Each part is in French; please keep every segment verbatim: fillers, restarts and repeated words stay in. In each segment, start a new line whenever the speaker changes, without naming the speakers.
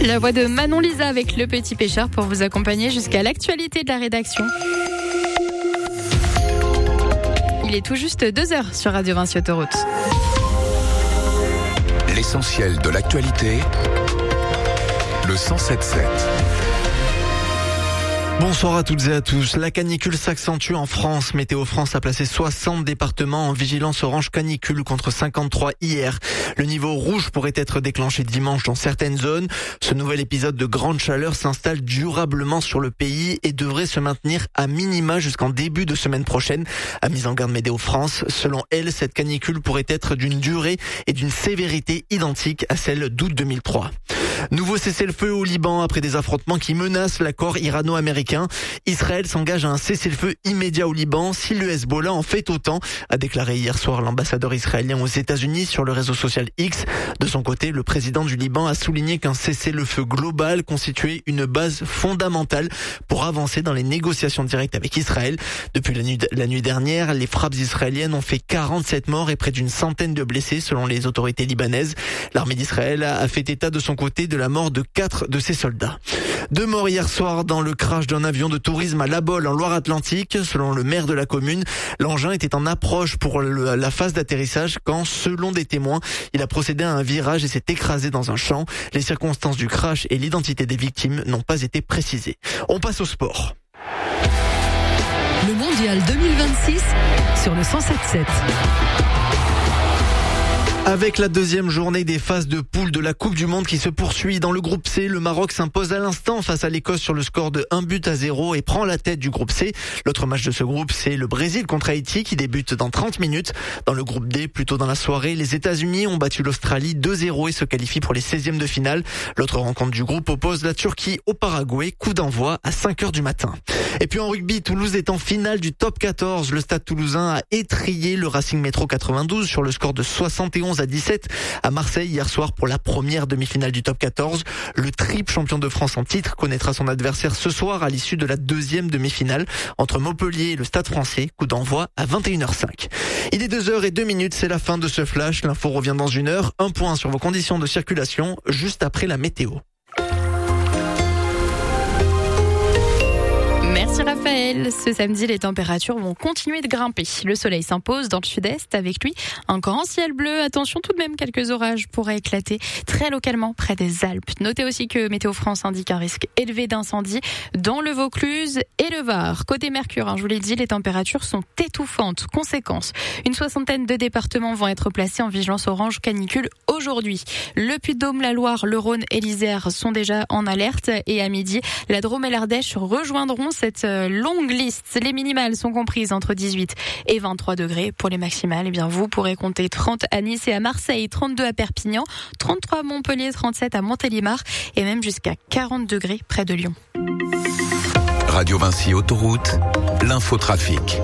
La voix de Manon Lisa avec Le Petit Pêcheur pour vous accompagner jusqu'à l'actualité de la rédaction. Il est tout juste deux heures sur Radio Vinci Autoroute.
L'essentiel de l'actualité, le cent sept sept.
Bonsoir à toutes et à tous. La canicule s'accentue en France. Météo France a placé soixante départements en vigilance orange canicule contre cinquante-trois hier. Le niveau rouge pourrait être déclenché dimanche dans certaines zones. Ce nouvel épisode de grande chaleur s'installe durablement sur le pays et devrait se maintenir à minima jusqu'en début de semaine prochaine, a mis en garde Météo France. Selon elle, cette canicule pourrait être d'une durée et d'une sévérité identiques à celle d'août deux mille trois. Nouveau cessez-le-feu au Liban après des affrontements qui menacent l'accord irano-américain. Israël s'engage à un cessez-le-feu immédiat au Liban si le Hezbollah en fait autant, a déclaré hier soir l'ambassadeur israélien aux États-Unis sur le réseau social X. De son côté, le président du Liban a souligné qu'un cessez-le-feu global constituait une base fondamentale pour avancer dans les négociations directes avec Israël. Depuis la nuit, la nuit dernière, les frappes israéliennes ont fait quarante-sept morts et près d'une centaine de blessés selon les autorités libanaises. L'armée d'Israël a fait état de son côté de la mort de quatre de ses soldats. Deux morts hier soir dans le crash d'un avion de tourisme à La Baule en Loire-Atlantique. Selon le maire de la commune, l'engin était en approche pour le, la phase d'atterrissage quand, selon des témoins, il a procédé à un virage et s'est écrasé dans un champ. Les circonstances du crash et l'identité des victimes n'ont pas été précisées. On passe au sport.
Le mondial deux mille vingt-six sur le cent sept sept.
Avec la deuxième journée des phases de poule de la Coupe du Monde qui se poursuit dans le groupe C, le Maroc s'impose à l'instant face à l'Écosse sur le score de un but à zéro et prend la tête du groupe C. L'autre match de ce groupe, c'est le Brésil contre Haïti qui débute dans trente minutes. Dans le groupe D, plus tôt dans la soirée, les États-Unis ont battu l'Australie deux zéro et se qualifient pour les seizièmes de finale. L'autre rencontre du groupe oppose la Turquie au Paraguay, coup d'envoi à cinq heures du matin. Et puis en rugby, Toulouse est en finale du top quatorze. Le Stade Toulousain a étrillé le Racing Métro quatre-vingt-douze sur le score de soixante et onze à dix-sept à Marseille hier soir pour la première demi-finale du top quatorze. Le triple champion de France en titre connaîtra son adversaire ce soir à l'issue de la deuxième demi-finale entre Montpellier et le Stade Français. Coup d'envoi à vingt et une heures cinq. Il est deux heures deux minutes, c'est la fin de ce flash. L'info revient dans une heure. Un point sur vos conditions de circulation juste après la météo.
Merci Raphaël. Ce samedi, les températures vont continuer de grimper. Le soleil s'impose dans le sud-est. Avec lui, un grand ciel bleu. Attention tout de même, quelques orages pourraient éclater très localement près des Alpes. Notez aussi que Météo France indique un risque élevé d'incendie dans le Vaucluse et le Var. Côté Mercure, hein, je vous l'ai dit, les températures sont étouffantes. Conséquence, une soixantaine de départements vont être placés en vigilance orange canicule aujourd'hui. Le Puy-de-Dôme, la Loire, le Rhône et l'Isère sont déjà en alerte. Et à midi, la Drôme et l'Ardèche rejoindront cette longue liste. Les minimales sont comprises entre dix-huit et vingt-trois degrés. Pour les maximales, eh bien, vous pourrez compter trente à Nice et à Marseille, trente-deux à Perpignan, trente-trois à Montpellier, trente-sept à Montélimar et même jusqu'à quarante degrés près de Lyon.
Radio Vinci Autoroute, l'infotrafic.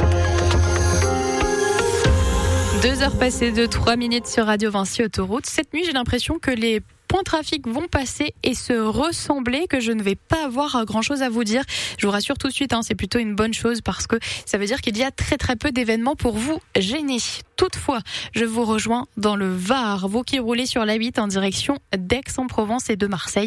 Deux heures passées de trois minutes sur Radio Vinci Autoroute. Cette nuit, j'ai l'impression que les points trafic vont passer et se ressembler, que je ne vais pas avoir grand chose à vous dire. Je vous rassure tout de suite, hein, c'est plutôt une bonne chose parce que ça veut dire qu'il y a très très peu d'événements pour vous gêner. Toutefois, je vous rejoins dans le Var, vous qui roulez sur l'A huit en direction d'Aix-en-Provence et de Marseille.